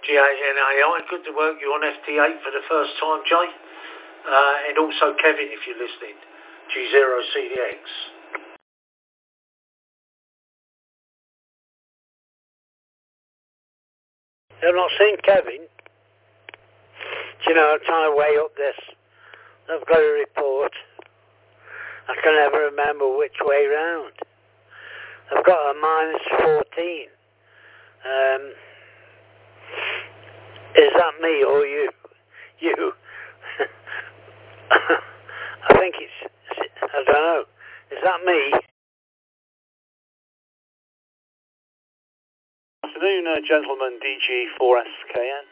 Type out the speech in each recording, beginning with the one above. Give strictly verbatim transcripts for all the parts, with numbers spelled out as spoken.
G eight N A I, good to work you on F T eight for the first time, Jay. Uh, and also Kevin, if you're listening, G zero C D X. I've not seen Kevin. Do you know, I'm trying to weigh up this. I've got a report. I can never remember which way round. I've got a minus fourteen. Um, is that me or you? You. I think it's, I don't know. Is that me? Good afternoon, uh, gentlemen, D G four S K N.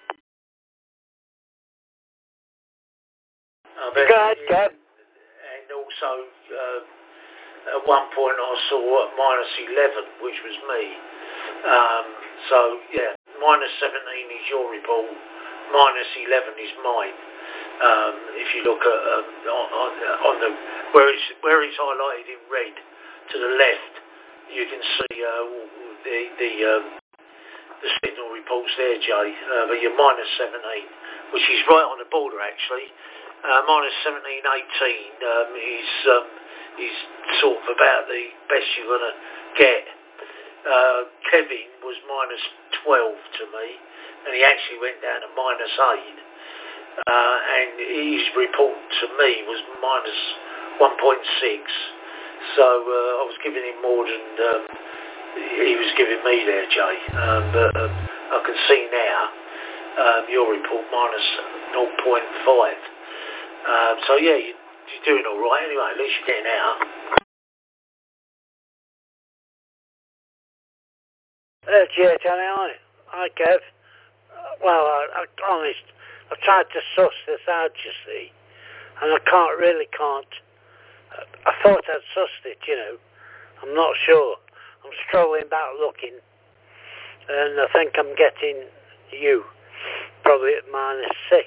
Uh, Go ahead, Kev. And also, uh, at one point I saw minus eleven, which was me. Um, so, yeah, minus seventeen is your report, minus eleven is mine. Um, if you look at um, on, on, on the where it's where it's highlighted in red to the left, you can see uh, the the um, the signal reports there, Jay. Uh, but you're minus seventeen, which is right on the border actually. Uh, minus seventeen, eighteen um, is um, is sort of about the best you're gonna get. Uh, Kevin was minus twelve to me, and he actually went down to minus eight. Uh, and his report to me was minus one point six, so uh, I was giving him more than um, he was giving me there, Jay. Um, but um, I can see now um, your report minus zero point five. Um, so yeah, you, you're doing all right anyway. At least you're getting out. Uh, G H N A I. Hi, Kev. Uh, well, I, I honest. I've tried to suss this out, you see, and I can't, really can't. I thought I'd sussed it, you know. I'm not sure. I'm scrolling back looking, and I think I'm getting you, probably at minus six.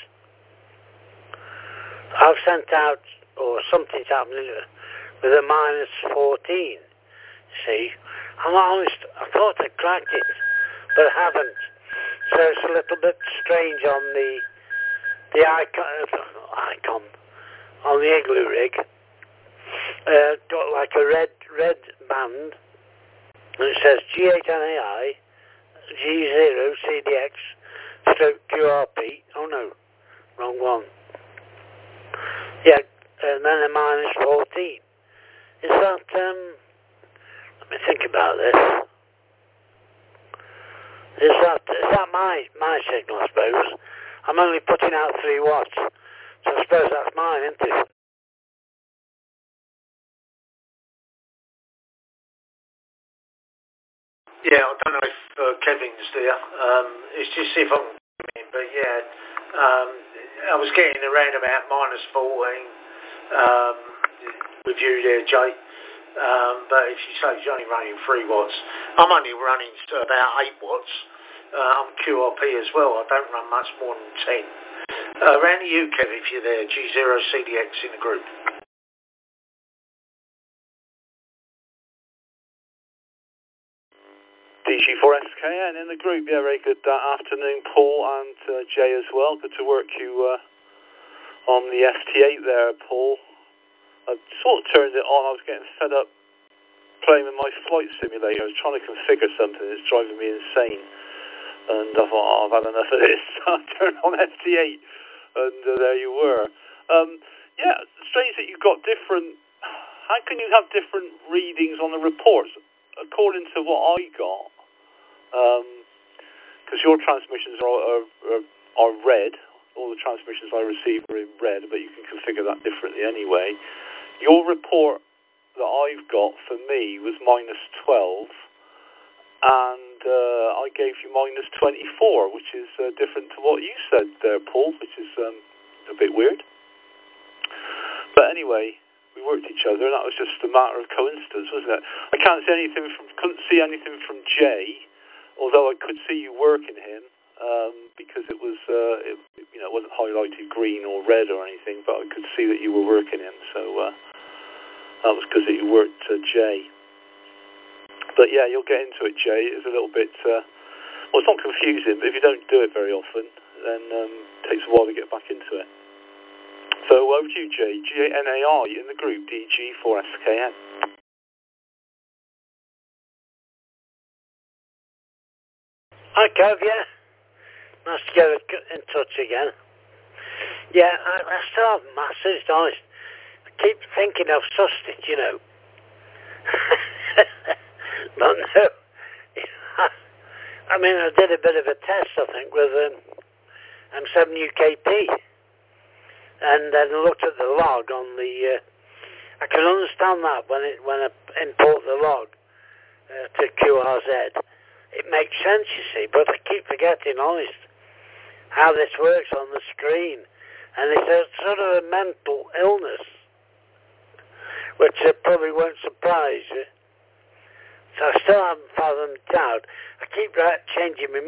I've sent out, or something's happening with a minus fourteen, see. I'm honest, I thought I'd cracked it, but I haven't. So it's a little bit strange on the the icon, icon on the igloo rig. Uh, got like a red red band, and it says G eight N A I, G zero C D X, stroke Q R P. Oh no, wrong one. Yeah, and then a minus fourteen. Is that um? Let me think about this. Is that, is that my, my signal, I suppose? I'm only putting out three watts, so I suppose that's mine, isn't it? Yeah, I don't know if uh, Kevin's there. Um, it's just if I'm in, but yeah, um, I was getting around about minus fourteen um, with you there, Jay. Um, but if you say you're only running three watts, I'm only running to about eight watts. Uh, I'm Q R P as well. I don't run much more than ten. Uh, around to you, Kev, if you're there. G zero C D X in the group. D G four S K N in the group. Yeah, very good uh, afternoon, Paul and uh, Jay as well. Good to work you uh, on the F T eight there, Paul. I sort of turned it on. I was getting fed up playing with my flight simulator. I was trying to configure something that's driving me insane. And I thought, oh, I've had enough of this. So I turned on F T eight, and uh, there you were. Um, yeah, strange that you've got different... How can you have different readings on the reports? According to what I got, because um, your transmissions are, are, are, are red. All the transmissions I receive are in red, but you can configure that differently anyway. Your report that I've got for me was minus twelve, and uh, I gave you minus twenty-four, which is uh, different to what you said there, Paul, which is um, a bit weird. But anyway, we worked each other, and that was just a matter of coincidence, wasn't it? I can't see anything from, couldn't see anything from Jay, although I could see you working him, um, because it was, uh, it, you know, it wasn't highlighted green or red or anything, but I could see that you were working him, so uh, that was because you worked uh, Jay. But yeah, you'll get into it, Jay. It's a little bit, uh, Well, it's not confusing, but if you don't do it very often, then um, it takes a while to get back into it. So over to you, Jay. G A N A R, you in the group, D G four S K N. Hi, Kev, yeah. Nice to get in touch again. Yeah, I, I still have masses, honest. I keep thinking I've sussed it, you know. But no. I mean, I did a bit of a test, I think, with um, M seven U K P. And then looked at the log on the... Uh, I can understand that when it when I import the log uh, to Q R Z. It makes sense, you see, but I keep forgetting, honest, how this works on the screen. And it's a sort of a mental illness, which uh, probably won't surprise you. So I still haven't fathomed it out. I keep right, changing my